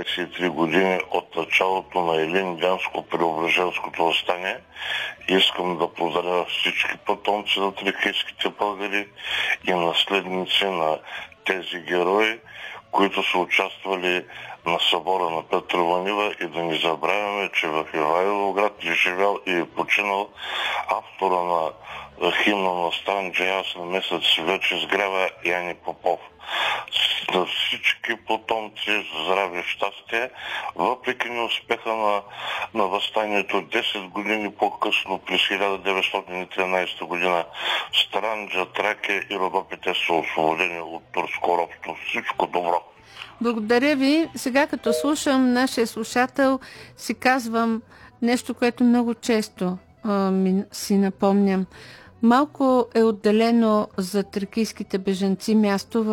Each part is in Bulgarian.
23 години от началото на Илинденско-Преображенското въстание. Искам да поздравя всички потомци на тракийските българи и наследници на тези герои, които са участвали на събора на Петрова нива, и да не забравяме, че в Ивайловград е живял и е починал автора на химна на Странджа Ясен месец вече сгрява Яни Попов. На всички потомци здраве и щастие, въпреки неуспеха на въстанието 10 години по-късно през 1913 година Странджа, Тракия и Родопите са освободени от турско робство. Всичко добро! Благодаря ви. Сега като слушам нашия слушател, си казвам нещо, което много често си напомням. Малко е отделено за тракийските бежанци място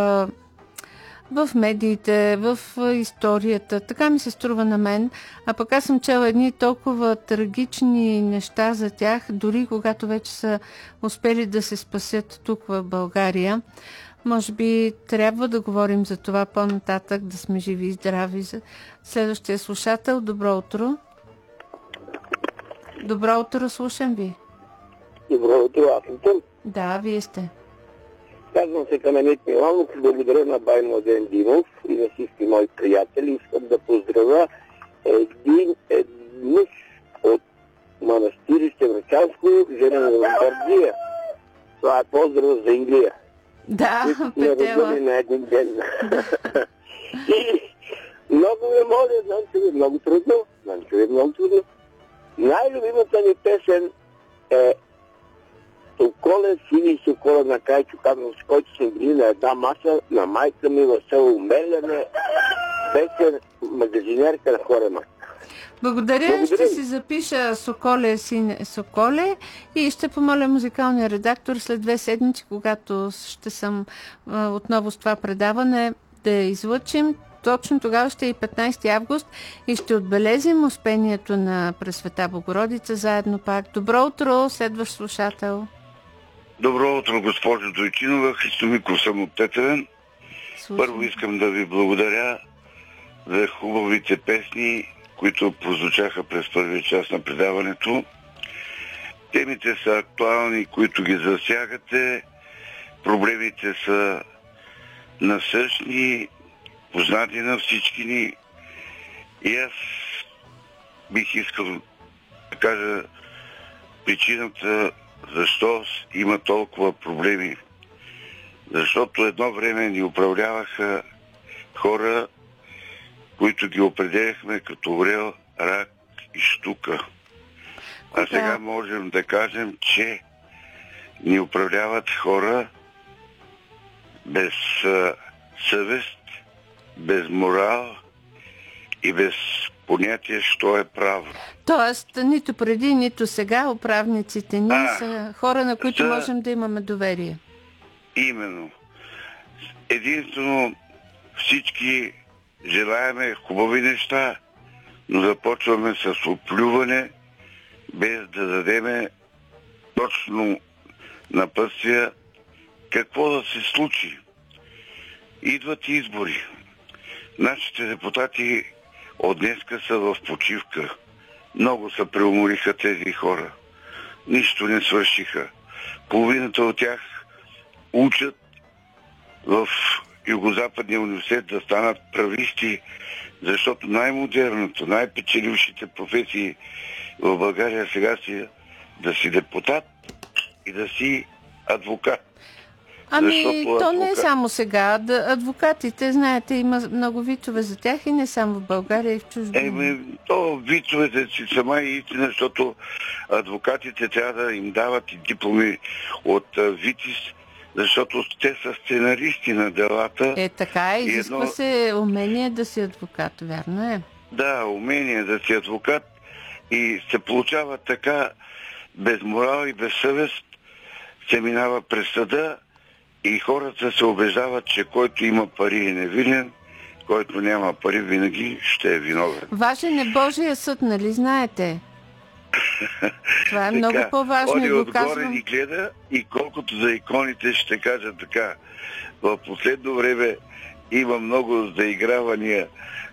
в медиите, в историята. Така ми се струва на мен. А пък аз съм чела едни толкова трагични неща за тях, дори когато вече са успели да се спасят тук в България. Може би трябва да говорим за това по-нататък, да сме живи и здрави. Следващия слушател, добро утро. Добро утро, слушам ви. Добро утро, аз съм там. Да, вие сте. Казвам се Каменит Миланов, благодаря на бай Младен Димов и на всички мои приятели. Искам да поздравя един мъж от манастирище Врачанско, женен в Бърдия. Това е поздрав за Илия. Да, Петела. На един ден. И много ме моля, знам, че е много трудно. Най-любимата ни песен е Соколе, сини Соколе на Кайчо Каменов, с който съм били на една маса на майка ми в село Мелене, песен магазинерка на Хорема. Благодаря. Ще си запиша Соколе, сине Соколе и ще помоля музикалния редактор след 2 седмици, когато ще съм отново с това предаване, да излъчим. Точно тогава ще е и 15 август и ще отбелезим успението на Пресвета Богородица заедно пак. Добро утро, следващ слушател. Добро утро, госпожо Дойчинова. Христо Миков съм от Тетевен. Първо искам да ви благодаря за хубавите песни, които прозвучаха през първия час на предаването. Темите са актуални, които ги засягате. Проблемите са насъщни, познати на всички ни. И аз бих искал да кажа причината защо има толкова проблеми. Защото едно време ни управляваха хора, които ги определяхме като орел, рак и штука. А сега можем да кажем, че ни управляват хора без съвест, без морал и без понятие, що е право. Тоест, нито преди, нито сега управниците ни са хора, на които можем да имаме доверие. Именно. Единствено всички желаеме хубави неща, но започваме с оплюване, без да дадеме точно напътствия какво да се случи. Идват избори. Нашите депутати от днеска са в почивка. Много се преумориха тези хора. Нищо не свършиха. Половината от тях учат в Югозападния университет да станат прависти, защото най-модерното, най-печелившите професии в България сега си да си депутат и да си адвокат. То не е само сега. Адвокатите, знаете, има много витове за тях и не само в България, и в чужбина. То витовете си сама и истина, защото адвокатите трябва да им дават и дипломи от ВИТИС, защото те са сценаристи на делата. Така е. Изисква се умение да си адвокат, вярно е? Да, умение да си адвокат и се получава така без морал и без съвест, се минава през съда и хората се убеждават, че който има пари е невинен, който няма пари винаги ще е виновен. Важен е Божия съд, нали знаете? Това е много по-важно. Оди отгоре ни гледа и колкото за иконите ще кажа така. В последно време има много заигравания